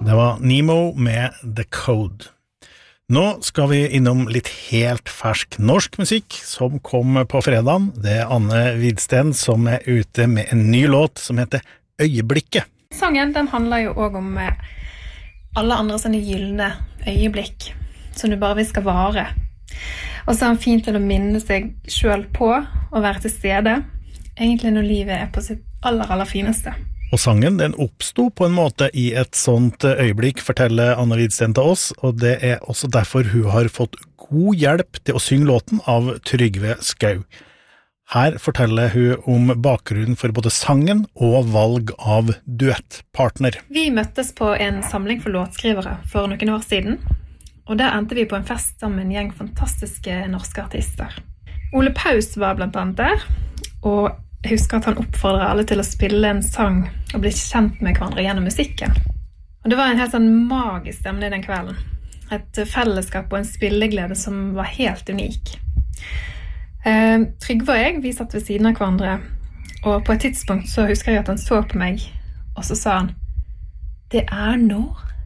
Det var Nemo med The Code. Nå skal vi innom litt helt fersk norsk musikk som kom på fredagen. Det er Anne Widsten som er ute med en ny låt som heter Øyeblikket. Sangen den handler jo også om alle andre sånne gyllene øyeblikk som du bare vil skal vare. Og så er den fint til å minne seg selv på å være til stede, egentlig når livet er på sitt aller fineste. Og sangen den oppstod på en måte i et sånt øyeblikk, forteller Anne Widsten til oss, og det er også derfor hun har fått god hjelp til å synge låten av Trygve Skau. Her forteller hun om bakgrunnen for både sangen og valg av duettpartner. Vi møttes på en samling for låtskrivere for noen år siden, og der endte vi på en fest sammen med en gjeng fantastiske norske artister. Ole Paus var blant annet der, og jeg husker at han oppfordret alle til å spille en sang og bli kjent med hverandre gjennom musikken. Og det var en helt sånn magisk stemning den kvelden. Et fellesskap og en spilleglede som var helt unik. Trygve og jeg, vi satt ved siden av hverandre, og på et tidspunkt så husker jeg at han så på meg, og så sa han, «Det er nå!»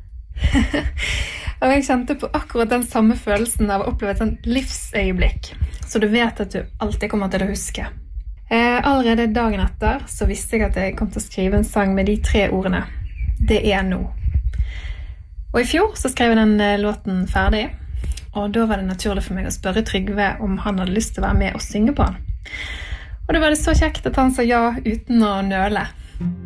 Og jeg kjente på akkurat den samme følelsen av å oppleve et sånt livsøyeblikk, så du vet at du alltid kommer til å huske. Allerede dagen etter så visste jeg at jeg kom til å skrive en sang med de 3 ordene Det er nå. Og i fjor så skrev jeg den låten ferdig, og da var det naturlig for meg å spørre Trygve om han hadde lyst til å være med og synge på den. Og da var det så kjekt at han sa ja uten å nøle.